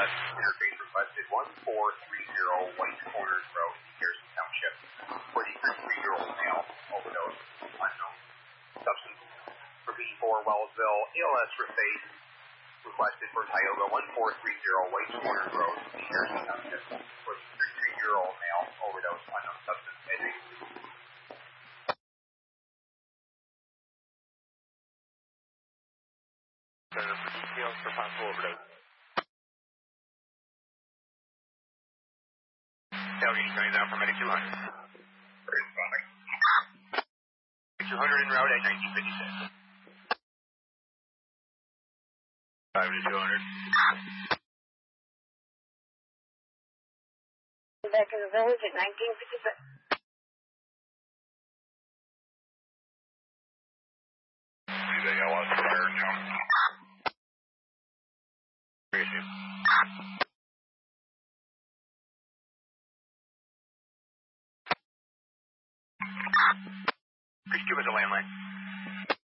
ALS interface requested 1430 White Corners Road, Garrison Township. 43-year-old male, overdose, unknown substance. For B4 Wellsville, ALS requested for Tioga 1430 White Corners Road, Garrison Township. 43-year-old male, overdose, unknown substance. Edging. For details for possible overdose. Tailgate going down for Medic 200. Responding. 200 en route at 1956. 5 to 200. Back to the village at 1956. See the ALS fire now. Appreciate it. Please give us a landline.